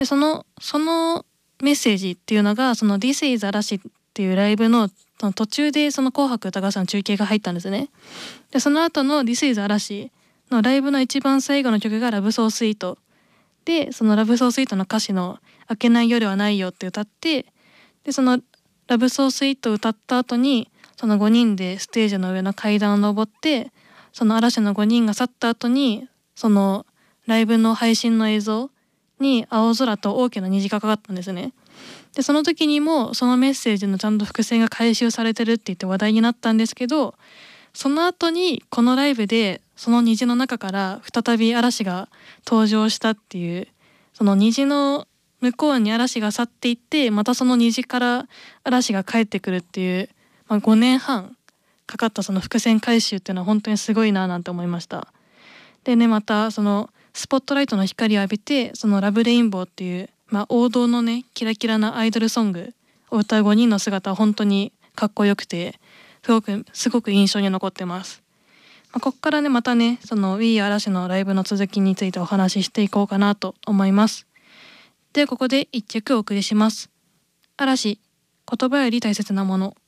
でそのメッセージっていうのがその This is 嵐っていうライブのその途中でその紅白歌合戦の中継が入ったんですね。でその後の This is 嵐のライブの一番最後の曲がラブソースイートで、そのラブソースイートの歌詞の明けない夜はないよって歌って、でそのラブソースイートを歌った後にその5人でステージの上の階段を登って、その嵐の5人が去った後にそのライブの配信の映像に青空と大きな虹がかかったんですね。でその時にもそのメッセージのちゃんと伏線が回収されてるって言って話題になったんですけど、その後にこのライブでその虹の中から再び嵐が登場したっていう、その虹の向こうに嵐が去っていってまたその虹から嵐が帰ってくるっていう、5年半かかったその伏線回収っていうのは本当にすごいななんて思いました。でね、またそのスポットライトの光を浴びてそのラブレインボーっていう、王道のねキラキラなアイドルソングを歌う5人の姿は本当にかっこよくてすごく印象に残ってます。ここからねまたねその We 嵐のライブの続きについてお話ししていこうかなと思います。でここで一曲お送りします。嵐、言葉より大切なもの。